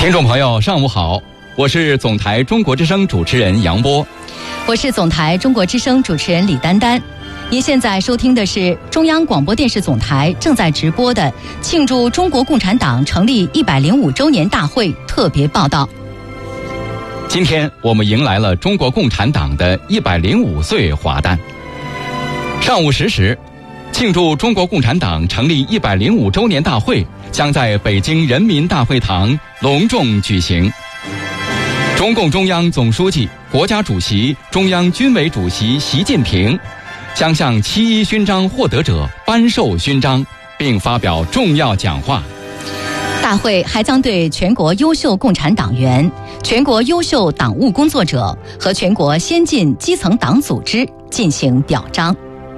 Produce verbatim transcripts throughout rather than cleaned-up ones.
听众朋友上午好，我是总台中国之声主持人杨波。 我是总台中国之声主持人李丹丹。您现在收听的是中央广播电视总台正在直播的庆祝中国共产党成立一百零五周年大会特别报道。 今天我们迎来了中国共产党的一百零五岁华诞。上午十时，庆祝中国共产党成立一百零五周年大会将在北京人民大会堂隆重举行。中共中央总书记、国家主席、中央军委主席习近平将向七一勋章获得者颁授勋章，并发表重要讲话。 大会还将对全国优秀共产党员、全国优秀党务工作者和全国先进基层党组织进行表彰。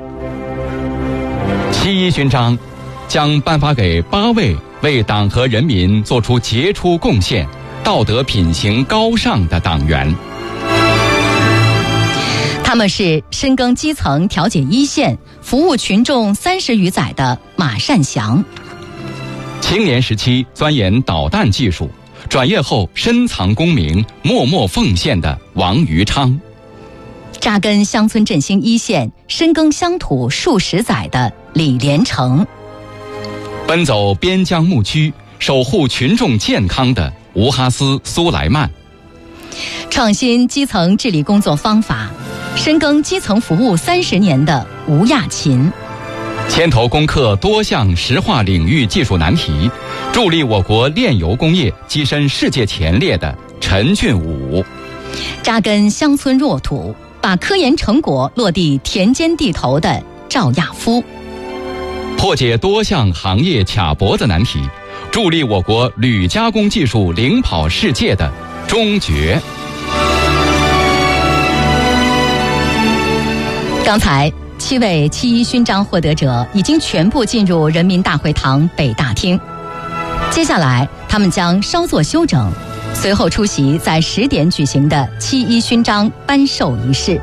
七一勋章将颁发给八位为党和人民做出杰出贡献、道德品行高尚的党员。 他们是深耕基层、调解一线、服务群众三十余载的马善祥； 青年时期钻研导弹技术，转业后深藏功名、默默奉献的王余昌； 扎根乡村振兴一线、深耕乡土数十载的李连成； 奔走边疆牧区、守护群众健康的吴哈斯、苏莱曼； 创新基层治理工作方法，深耕基层服务三十年的吴亚勤； 牵头攻克多项石化领域技术难题，助力我国炼油工业跻身世界前列的陈俊武； 扎根乡村弱土，把科研成果落地田间地头的赵亚夫； 破解多项行业卡脖子难题，助力我国铝加工技术领跑世界的钟觉。 刚才七位七一勋章获得者已经全部进入人民大会堂北大厅，接下来他们将稍作休整，随后出席在十点举行的七一勋章颁授仪式。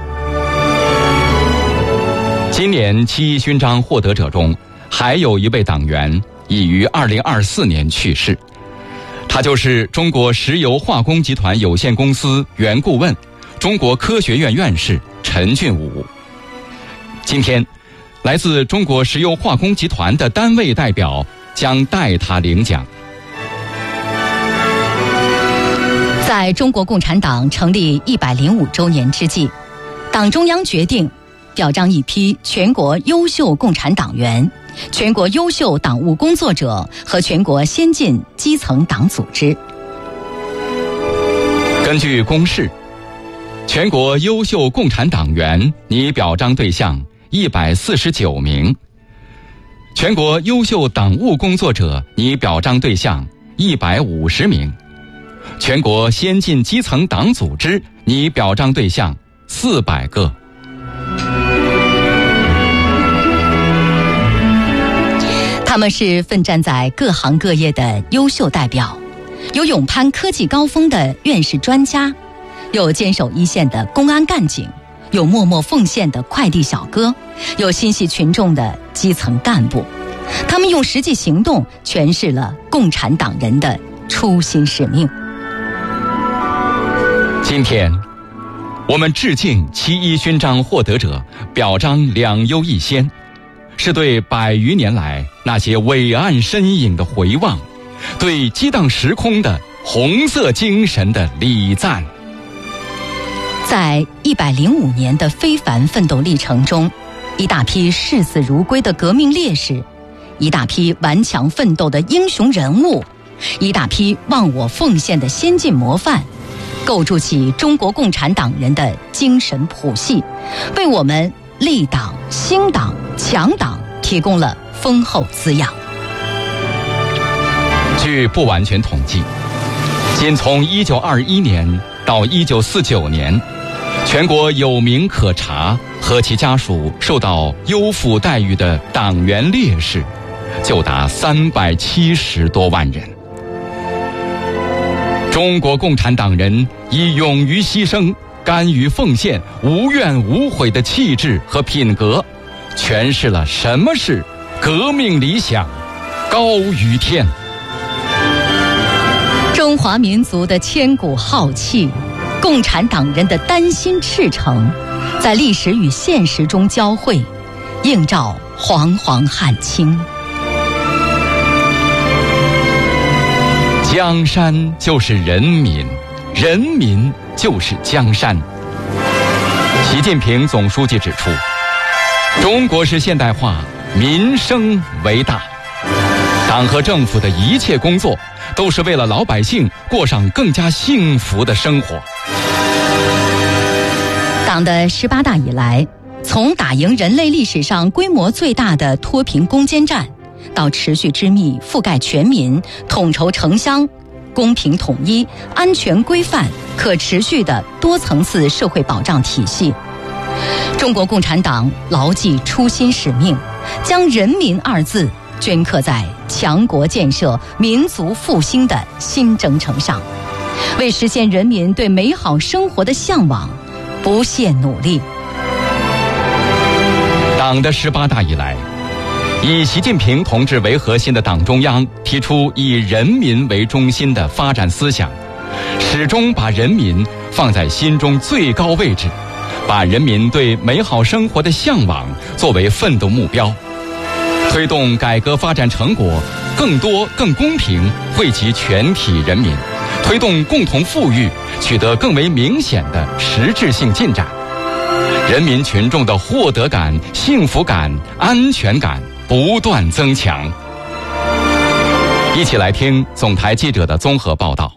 今年七一勋章获得者中，还有一位党员已于二零二四年去世，他就是中国石油化工集团有限公司原顾问、中国科学院院士陈俊武。今天，来自中国石油化工集团的单位代表将代他领奖。 在中国共产党成立一百零五周年之际，党中央决定表彰一批全国优秀共产党员、全国优秀党务工作者和全国先进基层党组织。 根据公示，全国优秀共产党员拟表彰对象一百四十九名，全国优秀党务工作者拟表彰对象一百五十名，全国先进基层党组织拟表彰对象四百个。 他们是奋战在各行各业的优秀代表，有勇攀科技高峰的院士专家，有坚守一线的公安干警，有默默奉献的快递小哥，有心系群众的基层干部。他们用实际行动诠释了共产党人的初心使命。 今天，我们致敬七一勋章获得者，表彰两优一先，是对百余年来那些伟岸身影的回望，对激荡时空的红色精神的礼赞。 在一百零五年的非凡奋斗历程中，一大批视死如归的革命烈士，一大批顽强奋斗的英雄人物，一大批忘我奉献的先进模范，构筑起中国共产党人的精神谱系，为我们立党、兴党、强党提供了丰厚滋养。 据不完全统计，仅从一九二一年到一九四九年，全国有名可查和其家属受到优抚待遇的党员烈士，就达三百七十多万人。中国共产党人以勇于牺牲、甘于奉献、无怨无悔的气质和品格，诠释了什么是革命理想高于天。 中华民族的千古浩气，共产党人的丹心赤诚，在历史与现实中交汇，映照煌煌汉卿。 江山就是人民，人民就是江山。习近平总书记指出，中国式现代化民生为大，党和政府的一切工作都是为了老百姓过上更加幸福的生活。 党的十八大以来，从打赢人类历史上规模最大的脱贫攻坚战，到持续织密覆盖全民、统筹城乡、公平统一、安全规范、可持续的多层次社会保障体系，中国共产党牢记初心使命，将人民二字镌刻在强国建设、民族复兴的新征程上，为实现人民对美好生活的向往不懈努力。 党的十八大以来，以习近平同志为核心的党中央提出以人民为中心的发展思想，始终把人民放在心中最高位置，把人民对美好生活的向往作为奋斗目标，推动改革发展成果更多更公平惠及全体人民，推动共同富裕取得更为明显的实质性进展，人民群众的获得感、幸福感、安全感不断增强。一起来听总台记者的综合报道。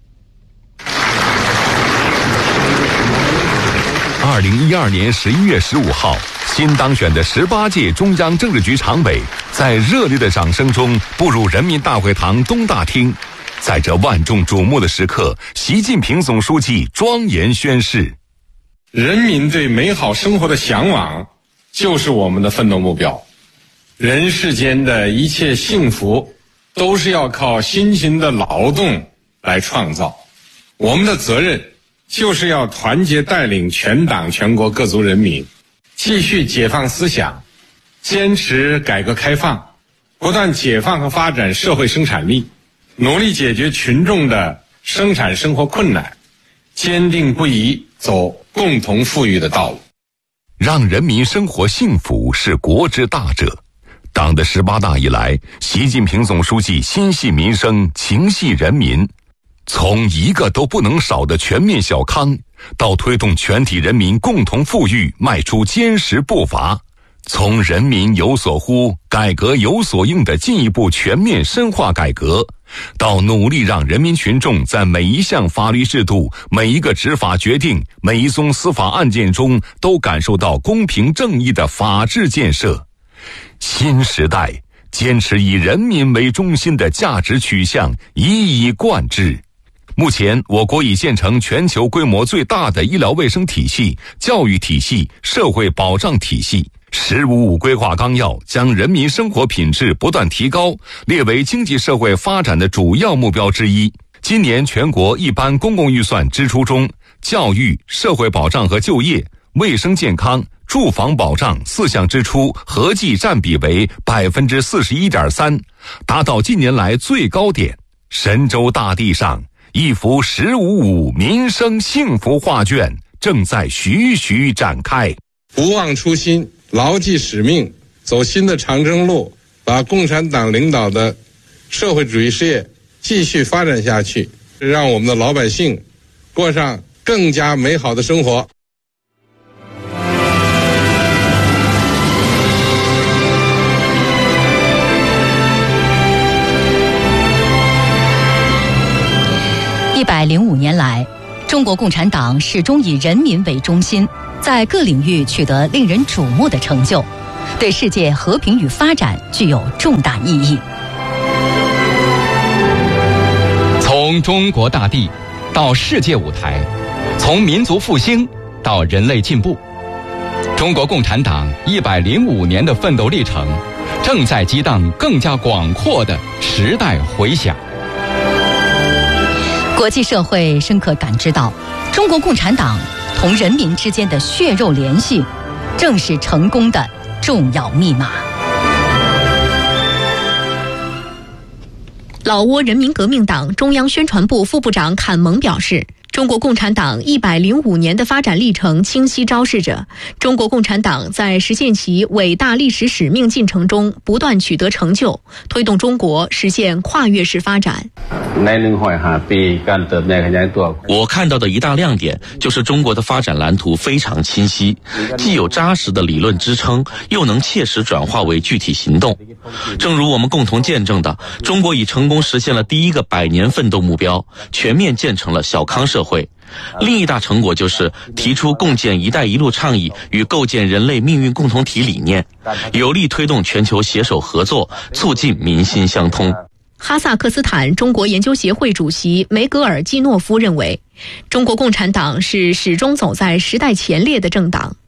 二零一二年十一月十五号，新当选的十八届中央政治局常委在热烈的掌声中步入人民大会堂东大厅。在这万众瞩目的时刻，习近平总书记庄严宣誓： 人民对美好生活的向往就是我们的奋斗目标，人世间的一切幸福都是要靠辛勤的劳动来创造，我们的责任就是要团结带领全党全国各族人民，继续解放思想，坚持改革开放，不断解放和发展社会生产力，努力解决群众的生产生活困难，坚定不移走共同富裕的道路。 让人民生活幸福是国之大者。党的十八大以来，习近平总书记心系民生，情系人民，从一个都不能少的全面小康，到推动全体人民共同富裕迈出坚实步伐，从人民有所呼、改革有所应的进一步全面深化改革，到努力让人民群众在每一项法律制度、每一个执法决定、每一宗司法案件中都感受到公平正义的法治建设。新时代坚持以人民为中心的价值取向一以贯之。目前，我国已建成全球规模最大的医疗卫生体系、教育体系、社会保障体系。十五五规划纲要将人民生活品质不断提高列为经济社会发展的主要目标之一。今年全国一般公共预算支出中，教育、社会保障和就业、卫生健康、住房保障四项支出合计占比为百分之四十一点三，达到近年来最高点。神州大地上，一幅十五五民生幸福画卷正在徐徐展开。 不忘初心，牢记使命，走新的长征路，把共产党领导的社会主义事业继续发展下去，让我们的老百姓过上更加美好的生活。 一百零五年来，中国共产党始终以人民为中心，在各领域取得令人瞩目的成就，对世界和平与发展具有重大意义。 从中国大地到世界舞台，从民族复兴到人类进步，中国共产党一百零五年的奋斗历程正在激荡更加广阔的时代回响。 国际社会深刻感知到，中国共产党同人民之间的血肉联系，正是成功的重要密码。 老挝人民革命党中央宣传部副部长坎蒙表示，中国共产党一百零五年的发展历程清晰昭示着中国共产党在实现其伟大历史使命进程中不断取得成就，推动中国实现跨越式发展。 我看到的一大亮点就是中国的发展蓝图非常清晰，既有扎实的理论支撑，又能切实转化为具体行动。正如我们共同见证的，中国已成功实现了第一个百年奋斗目标，全面建成了小康社会。另一大成果就是提出共建“一带一路”倡议与构建人类命运共同体理念，有力推动全球携手合作，促进民心相通。 哈萨克斯坦中国研究协会主席梅格尔季诺夫认为，中国共产党是始终走在时代前列的政党。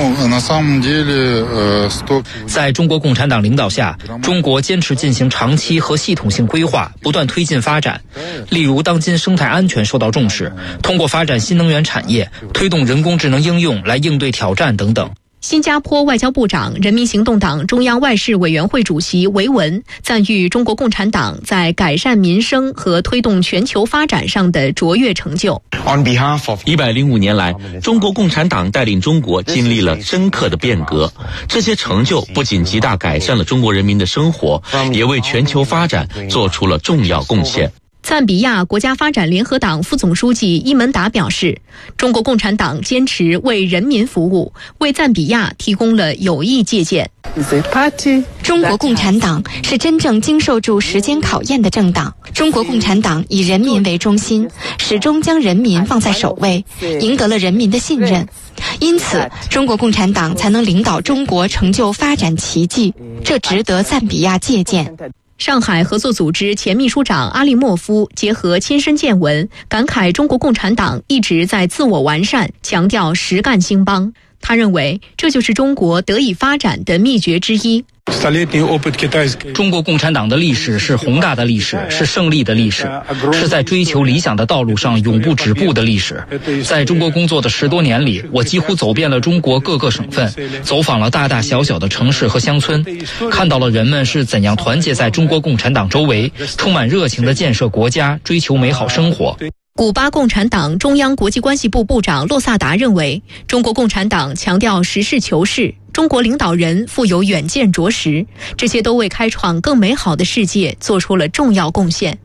在中国共产党领导下，中国坚持进行长期和系统性规划，不断推进发展。例如，当今生态安全受到重视，通过发展新能源产业，推动人工智能应用来应对挑战等等。 新加坡外交部长、人民行动党中央外事委员会主席维文赞誉中国共产党在改善民生和推动全球发展上的卓越成就。 一百零五年来，中国共产党带领中国经历了深刻的变革，这些成就不仅极大改善了中国人民的生活，也为全球发展做出了重要贡献。 赞比亚国家发展联合党副总书记伊门达表示，中国共产党坚持为人民服务，为赞比亚提供了有益借鉴。 中国共产党是真正经受住时间考验的政党。中国共产党以人民为中心，始终将人民放在首位，赢得了人民的信任。因此，中国共产党才能领导中国成就发展奇迹，这值得赞比亚借鉴。 上海合作组织前秘书长阿利莫夫结合亲身见闻，感慨中国共产党一直在自我完善，强调实干兴邦。他认为，这就是中国得以发展的秘诀之一。 中国共产党的历史是宏大的历史，是胜利的历史，是在追求理想的道路上永不止步的历史。在中国工作的十多年里，我几乎走遍了中国各个省份，走访了大大小小的城市和乡村，看到了人们是怎样团结在中国共产党周围，充满热情地建设国家，追求美好生活。 古巴共产党中央国际关系部部长洛萨达认为，中国共产党强调实事求是，中国领导人富有远见卓识，这些都为开创更美好的世界做出了重要贡献。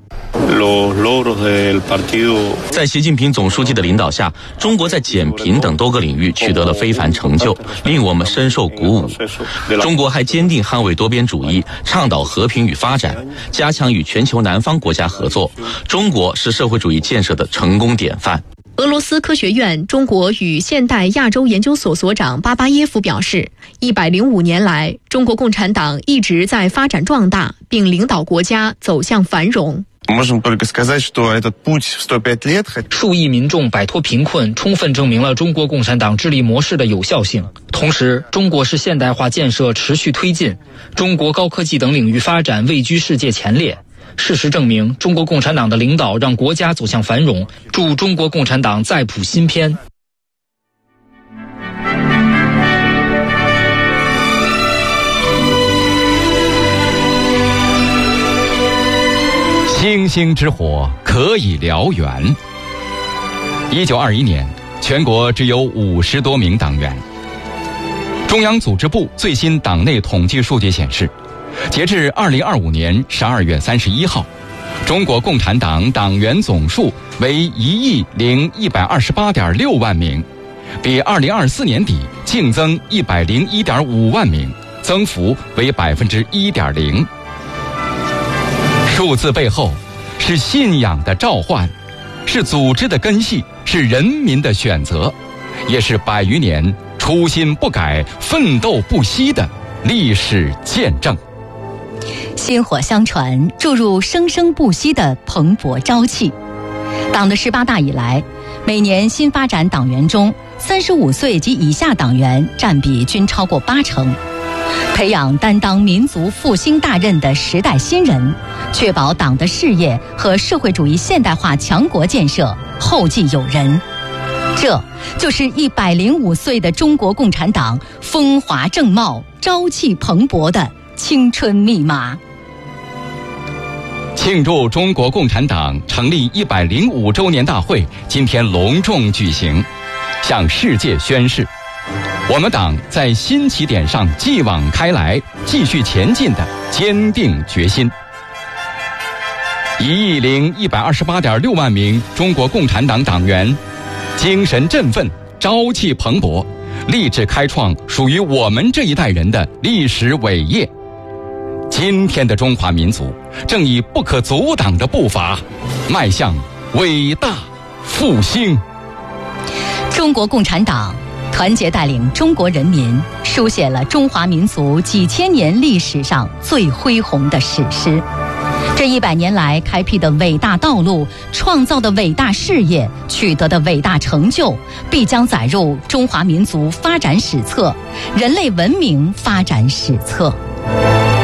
在习近平总书记的领导下，中国在减贫等多个领域取得了非凡成就，令我们深受鼓舞。中国还坚定捍卫多边主义，倡导和平与发展，加强与全球南方国家合作。中国是社会主义建设的成功典范。 俄罗斯科学院中国与现代亚洲研究所所长巴巴耶夫表示，一百零五年来，中国共产党一直在发展壮大，并领导国家走向繁荣。 数亿民众摆脱贫困，充分证明了中国共产党治理模式的有效性。同时，中国式现代化建设持续推进，中国高科技等领域发展位居世界前列。事实证明，中国共产党的领导让国家走向繁荣，祝中国共产党再谱新篇。 星星之火可以燎原。一九二一年，全国只有五十多名党员。中央组织部最新党内统计数据显示，截至二零二五年十二月三十一号，中国共产党党员总数为一亿零一百二十八点六万名，比二零二四年底净增一百零一点五万名，增幅为百分之一点零。数字背后是信仰的召唤，是组织的根系，是人民的选择，也是百余年初心不改、奋斗不息的历史见证。 薪火相传，注入生生不息的蓬勃朝气。党的十八大以来，每年新发展党员中，三十五岁及以下党员占比均超过八成。培养担当民族复兴大任的时代新人，确保党的事业和社会主义现代化强国建设后继有人。这就是一百零五岁的中国共产党风华正茂、朝气蓬勃的青春密码。 庆祝中国共产党成立一百零五周年大会今天隆重举行，向世界宣示，我们党在新起点上继往开来、继续前进的坚定决心。一亿零一百二十八点六万名中国共产党党员，精神振奋，朝气蓬勃，立志开创属于我们这一代人的历史伟业。今天的中华民族正以不可阻挡的步伐迈向伟大复兴。 中国共产党团结带领中国人民，书写了中华民族几千年历史上最恢宏的史诗。这一百年来开辟的伟大道路、创造的伟大事业、取得的伟大成就，必将载入中华民族发展史册、人类文明发展史册。